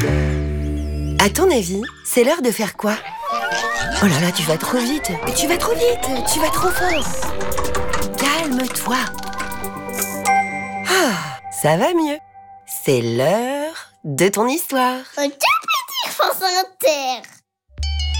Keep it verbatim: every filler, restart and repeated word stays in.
À ton avis, c'est l'heure de faire quoi? Oh là là, tu vas trop vite. Tu vas trop vite, tu vas trop fort. Calme-toi. Ah, ça va mieux. C'est l'heure de ton histoire. Ok, petit France Inter.